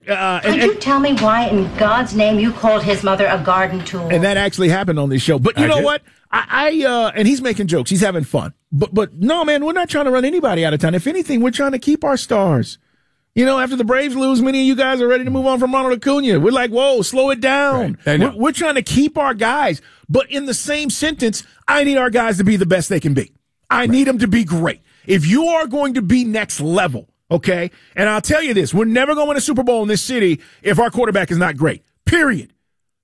Could you tell me why in God's name you called his mother a garden tool? And that actually happened on this show. But you know what? And he's making jokes. He's having fun. But no, man, we're not trying to run anybody out of town. If anything, we're trying to keep our stars. You know, after the Braves lose, many of you guys are ready to move on from Ronald Acuna. We're like, whoa, slow it down. Right. We're trying to keep our guys. But in the same sentence, I need our guys to be the best they can be. I need them to be great. If you are going to be next level, okay, and I'll tell you this, we're never going to win a Super Bowl in this city if our quarterback is not great. Period.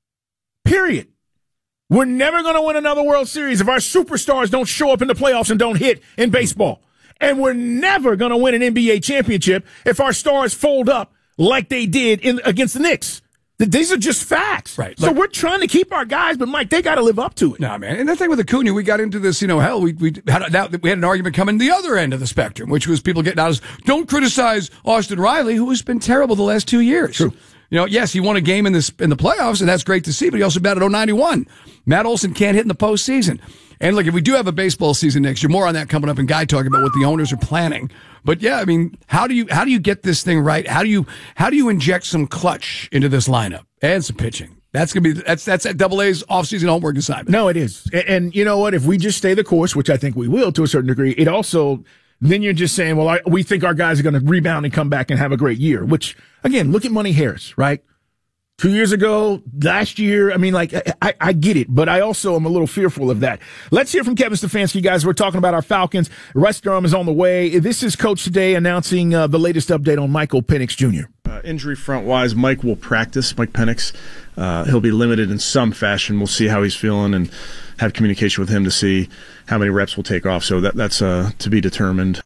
We're never going to win another World Series if our superstars don't show up in the playoffs and don't hit in baseball. And we're never going to win an NBA championship if our stars fold up like they did against the Knicks. These are just facts. Right. So we're trying to keep our guys, but, Mike, they got to live up to it. No, man. And the thing with Acuna, we got into this, hell, we had an argument coming the other end of the spectrum, which was people getting out as, don't criticize Austin Riley, who has been terrible the last 2 years. True. Yes, he won a game in the playoffs, and that's great to see, but he also batted 091. Matt Olson can't hit in the postseason. And look, if we do have a baseball season next year, more on that coming up, and Guy talking about what the owners are planning. But yeah, I mean, how do you get this thing right? How do you inject some clutch into this lineup and some pitching? That's Double A's offseason homework assignment. No, it is. And you know what? If we just stay the course, which I think we will to a certain degree, it also then you're just saying, well, we think our guys are going to rebound and come back and have a great year. Which again, look at Money Harris, right? 2 years ago, last year, I mean, like, I get it, but I also am a little fearful of that. Let's hear from Kevin Stefanski, guys. We're talking about our Falcons. Russ Durham is on the way. This is Coach today announcing the latest update on Michael Penix Jr. Injury front-wise, Mike will practice, Mike Penix. He'll be limited in some fashion. We'll see how he's feeling and have communication with him to see how many reps will take off. So that's to be determined.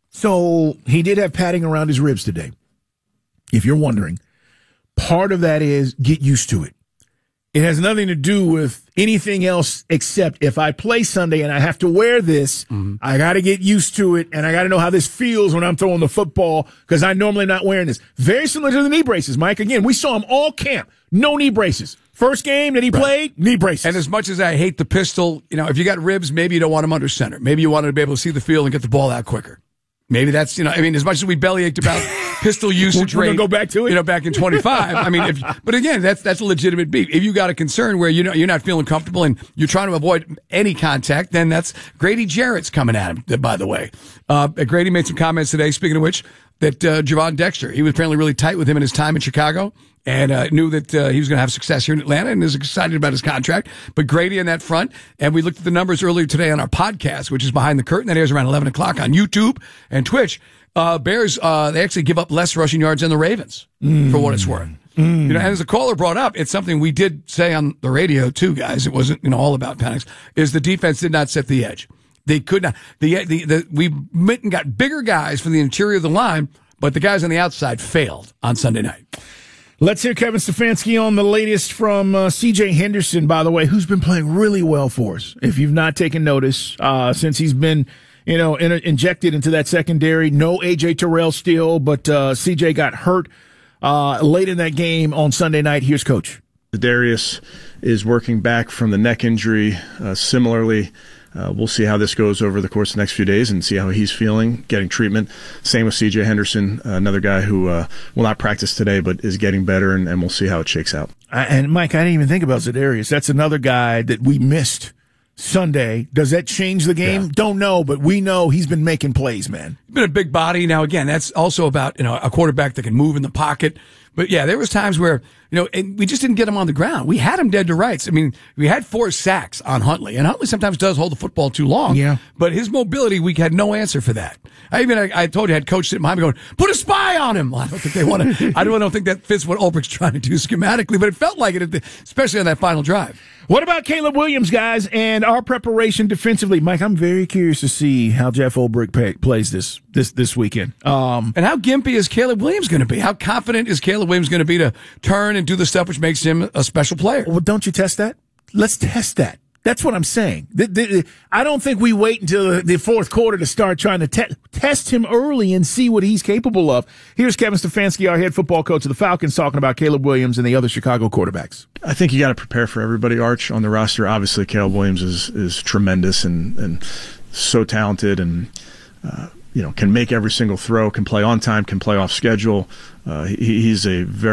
So he did have padding around his ribs today, if you're wondering. Part of that is get used to it. It has nothing to do with anything else except if I play Sunday and I have to wear this, I got to get used to it, and I got to know how this feels when I'm throwing the football because I'm normally not wearing this. Very similar to the knee braces, Mike. Again, we saw him all camp. No knee braces. First game that he played, knee braces. And as much as I hate the pistol, if you got ribs, maybe you don't want him under center. Maybe you want him to be able to see the field and get the ball out quicker. Maybe that's, as much as we bellyached about pistol usage we're rate. We're going to go back to it? Back in 25. But again, that's a legitimate beef. If you got a concern where, you're not feeling comfortable and you're trying to avoid any contact, then that's Grady Jarrett's coming at him, by the way. Grady made some comments today, speaking of which, that Javon Dexter, he was apparently really tight with him in his time in Chicago. And knew that he was going to have success here in Atlanta and is excited about his contract. But Grady in that front, and we looked at the numbers earlier today on our podcast, which is Behind the Curtain. That airs around 11 o'clock on YouTube and Twitch. Bears, they actually give up less rushing yards than the Ravens, for what it's worth. And as the caller brought up, it's something we did say on the radio too, guys. It wasn't all about Penix. Is the defense did not set the edge. They could not. We went and got bigger guys from the interior of the line, but the guys on the outside failed on Sunday night. Let's hear Kevin Stefanski on the latest from C.J. Henderson, by the way, who's been playing really well for us. If you've not taken notice, since he's been, injected into that secondary. No A.J. Terrell still, but C.J. got hurt late in that game on Sunday night. Here's Coach. Darius is working back from the neck injury. Similarly, we'll see how this goes over the course of the next few days and see how he's feeling, getting treatment. Same with C.J. Henderson, another guy who will not practice today but is getting better, and we'll see how it shakes out. And, Mike, I didn't even think about Za'Darius. That's another guy that we missed Sunday. Does that change the game? Yeah. Don't know, but we know he's been making plays, man. He's been a big body. Now, again, that's also about a quarterback that can move in the pocket. But, yeah, there was times where, and we just didn't get him on the ground. We had him dead to rights. We had 4 sacks on Huntley, and Huntley sometimes does hold the football too long. Yeah. But his mobility, we had no answer for that. I told you, I had coach sitting behind me going, put a spy on him. Well, I don't think they want to. I don't think that fits what Ulbricht's trying to do schematically, but it felt like it, especially on that final drive. What about Caleb Williams, guys, and our preparation defensively? Mike, I'm very curious to see how Jeff Ulbricht plays this weekend. And how gimpy is Caleb Williams going to be? How confident is Caleb Williams going to be to turn and do the stuff which makes him a special player? Well, don't you test that? Let's test that. That's what I'm saying. I don't think we wait until the fourth quarter to start trying to test him early and see what he's capable of. Here's Kevin Stefanski, our head football coach of the Falcons, talking about Caleb Williams and the other Chicago quarterbacks. I think you got to prepare for everybody, Arch, on the roster. Obviously, Caleb Williams is tremendous and so talented, and can make every single throw, can play on time, can play off schedule. He's a very